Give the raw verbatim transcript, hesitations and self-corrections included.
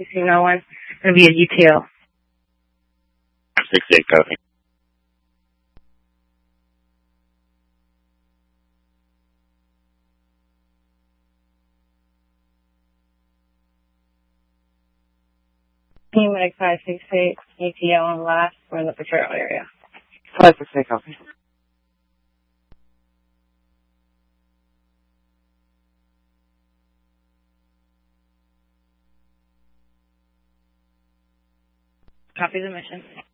C C no one. Going to be a U T L. six eight, copy. Team at five six eight, U T L on last. We're in the patrol area. five six eight, copy. Copy the mission.